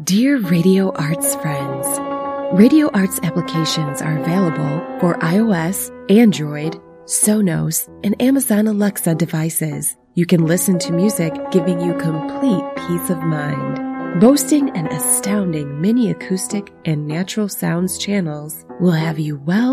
Dear Radio Arts friends, Radio Arts applications are available for iOS, Android, Sonos, and Amazon Alexa devices. You can listen to music giving you complete peace of mind. Boasting an astounding mini acoustic and natural sounds channels will have you well